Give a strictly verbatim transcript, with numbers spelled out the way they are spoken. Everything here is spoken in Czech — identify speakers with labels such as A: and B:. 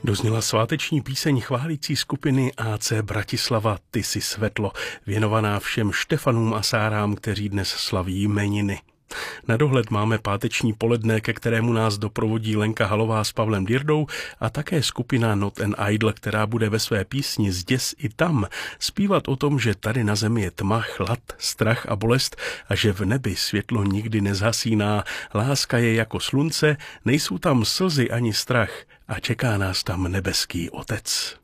A: Dozněla sváteční píseň chválící skupiny A C Bratislava Ty si svetlo, věnovaná všem Štefanům a Sárám, kteří dnes slaví jmeniny. Na dohled máme páteční poledne, ke kterému nás doprovodí Lenka Halová s Pavlem Dirdou a také skupina Not an Idol, která bude ve své písni Zděs i tam zpívat o tom, že tady na zemi je tma, chlad, strach a bolest a že v nebi světlo nikdy nezhasíná. Láska je jako slunce, nejsou tam slzy ani strach a čeká nás tam nebeský Otec.